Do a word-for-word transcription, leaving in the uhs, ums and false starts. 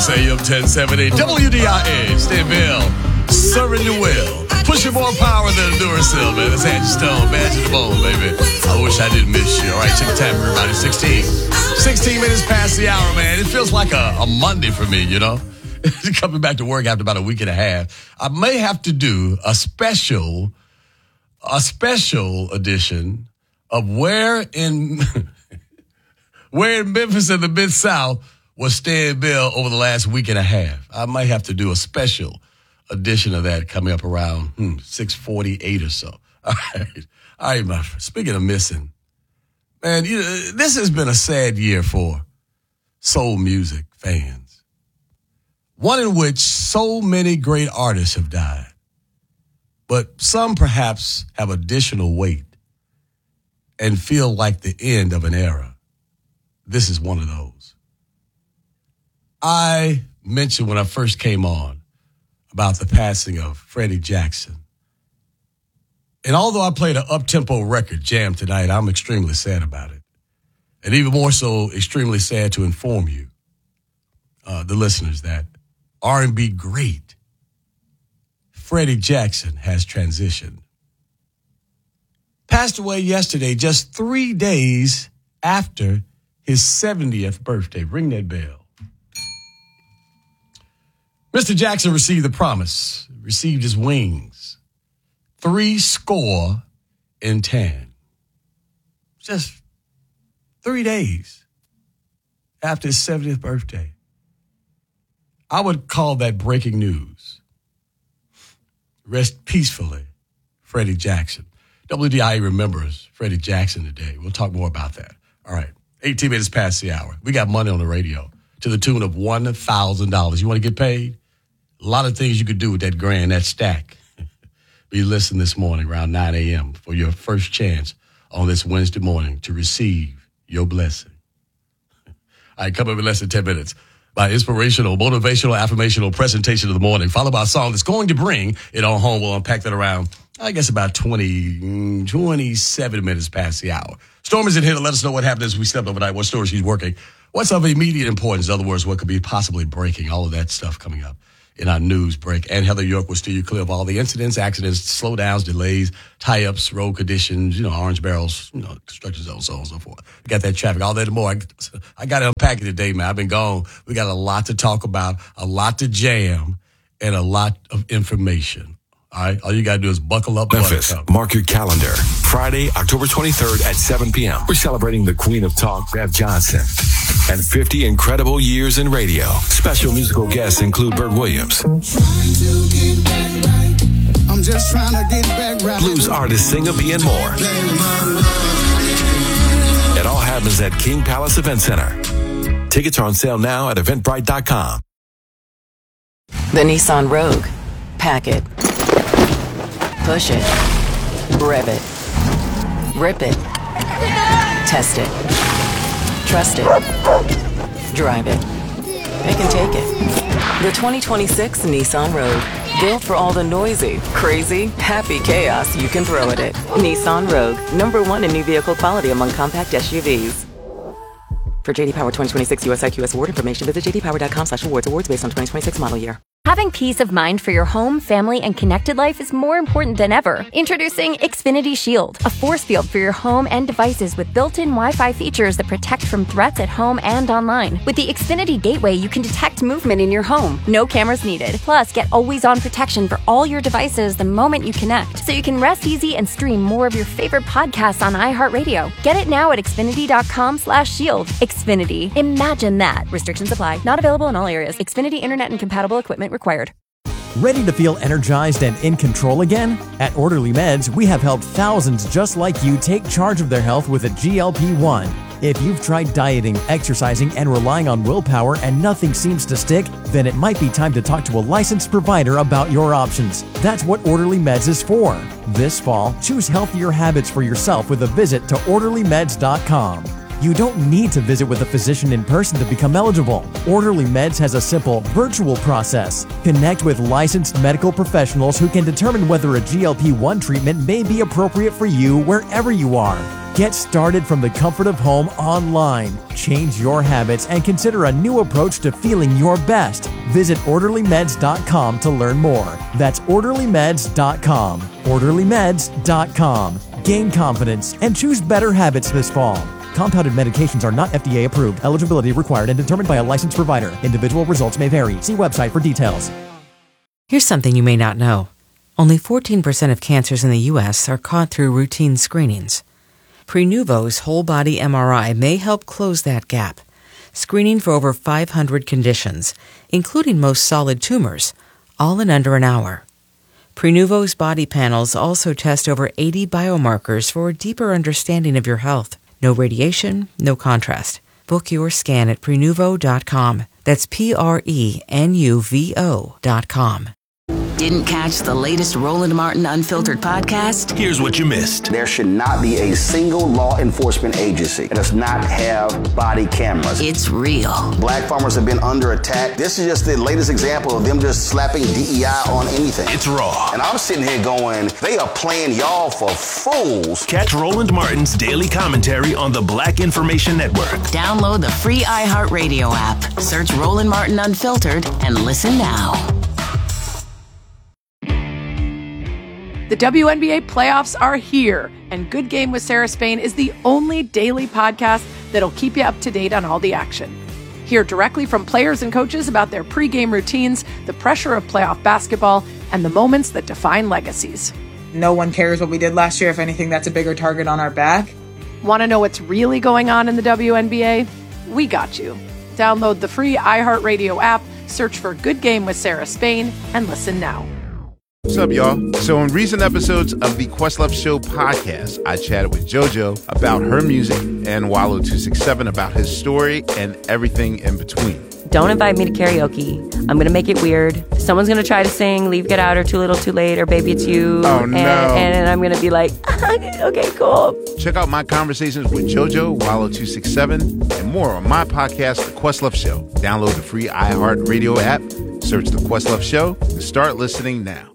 Sirius A M ten seventy, W D I A, Stanville, serving you well. Pushing more power than a Duracell, man. That's Angie Stone, Magic the Bone, baby. I wish I didn't miss you. All right, check the time, everybody. sixteen. sixteen minutes past the hour, man. It feels like a, a Monday for me, you know? Coming back to work after about a week and a half. I may have to do a special, a special edition of where in, where in Memphis and the Mid-South was Stan Bell over the last week and a half. I might have to do a special edition of that coming up around hmm, six forty-eight or so. All right. All right, my friend. Speaking of missing, man, you know, this has been a sad year for soul music fans. One in which so many great artists have died. But some perhaps have additional weight and feel like the end of an era. This is one of those. I mentioned when I first came on about the passing of Freddie Jackson. And although I played an up-tempo record, Jam, tonight, I'm extremely sad about it. And even more so, extremely sad to inform you, uh, the listeners, that R and B great Freddie Jackson has transitioned. Passed away yesterday, just three days after his seventieth birthday. Ring that bell. Mister Jackson received the promise, received his wings, three score and ten. Just three days after his seventieth birthday. I would call that breaking news. Rest peacefully, Freddie Jackson. W D I A remembers Freddie Jackson today. We'll talk more about that. All right, eighteen minutes past the hour. We got money on the radio to the tune of one thousand dollars. You want to get paid? A lot of things you could do with that grand, that stack. Be listening this morning around nine a.m. for your first chance on this Wednesday morning to receive your blessing. All right, come up in less than ten minutes. My inspirational, motivational, affirmational presentation of the morning, followed by a song that's going to bring it on home. We'll unpack that around, I guess, about twenty, twenty-seven minutes past the hour. Storm is in here to let us know what happened as we stepped overnight, what story she's working, what's of immediate importance, in other words, what could be possibly breaking, all of that stuff coming up in our news break. And Heather York will steer you clear of all the incidents, accidents, slowdowns, delays, tie-ups, road conditions, you know, orange barrels, you know, construction zones, so on and so forth. We got that traffic, all that and more. I, I got to unpack it today, man. I've been gone. We got a lot to talk about, a lot to jam, and a lot of information. All right? All you got to do is buckle up. Memphis, mark your calendar. Friday, October twenty-third at seven p.m. We're celebrating the Queen of Talk, Bev Johnson, and fifty incredible years in radio. Special musical guests include Bert Williams. I'm just trying to get back right. Blues artist Singer B and more. It all happens at King Palace Event Center. Tickets are on sale now at eventbrite dot com. The Nissan Rogue. Pack it. Push it. Rev it. Rip it. Test it. Trust it. Drive it. They can take it. The twenty twenty-six Nissan Rogue. Built for all the noisy, crazy, happy chaos you can throw at it. Nissan Rogue. Number one in new vehicle quality among compact S U Vs. For J D Power twenty twenty-six U S I Q S award information, visit j d power dot com slash awards. Awards based on twenty twenty-six model year. Having peace of mind for your home, family, and connected life is more important than ever. Introducing Xfinity Shield, a force field for your home and devices with built-in Wi-Fi features that protect from threats at home and online. With the Xfinity Gateway, you can detect movement in your home. No cameras needed. Plus, get always-on protection for all your devices the moment you connect, so you can rest easy and stream more of your favorite podcasts on iHeartRadio. Get it now at xfinity dot com slash shield. Xfinity. Imagine that. Restrictions apply. Not available in all areas. Xfinity Internet and compatible equipment required. Ready to feel energized and in control again? At Orderly Meds, we have helped thousands just like you take charge of their health with a G L P one. If you've tried dieting, exercising, and relying on willpower and nothing seems to stick, then it might be time to talk to a licensed provider about your options. That's what Orderly Meds is for. This fall, choose healthier habits for yourself with a visit to orderly meds dot com. You don't need to visit with a physician in person to become eligible. Orderly Meds has a simple virtual process. Connect with licensed medical professionals who can determine whether a G L P one treatment may be appropriate for you wherever you are. Get started from the comfort of home online. Change your habits and consider a new approach to feeling your best. Visit orderly meds dot com to learn more. That's orderly meds dot com. orderly meds dot com. Gain confidence and choose better habits this fall. Compounded medications are not F D A approved. Eligibility required and determined by a licensed provider. Individual results may vary. See website for details. Here's something you may not know. Only fourteen percent of cancers in the U S are caught through routine screenings. Prenuvo's whole-body M R I may help close that gap, screening for over five hundred conditions, including most solid tumors, all in under an hour. Prenuvo's body panels also test over eighty biomarkers for a deeper understanding of your health. No radiation, no contrast. Book your scan at Prenuvo dot com. That's P R E N U V O dot com. Didn't catch the latest Roland Martin Unfiltered podcast? Here's what you missed. There should not be a single law enforcement agency that does not have body cameras. It's real. Black farmers have been under attack. This is just the latest example of them just slapping D E I on anything. It's raw. And I'm sitting here going, they are playing y'all for fools. Catch Roland Martin's daily commentary on the Black Information Network. Download the free iHeartRadio app. Search Roland Martin Unfiltered and listen now. The W N B A playoffs are here, and Good Game with Sarah Spain is the only daily podcast that'll keep you up to date on all the action. Hear directly from players and coaches about their pregame routines, the pressure of playoff basketball, and the moments that define legacies. No one cares what we did last year. If anything, that's a bigger target on our back. Want to know what's really going on in the W N B A? We got you. Download the free iHeartRadio app, search for Good Game with Sarah Spain, and listen now. What's up, y'all? So in recent episodes of the Questlove Show podcast, I chatted with JoJo about her music and Wallow two sixty-seven about his story and everything in between. Don't invite me to karaoke. I'm going to make it weird. Someone's going to try to sing Leave, Get Out, or Too Little, Too Late, or Baby It's You. Oh, and, no. And I'm going to be like, okay, cool. Check out my conversations with JoJo, Wallow two sixty-seven, and more on my podcast, The Questlove Show. Download the free iHeartRadio app, search The Questlove Show, and start listening now.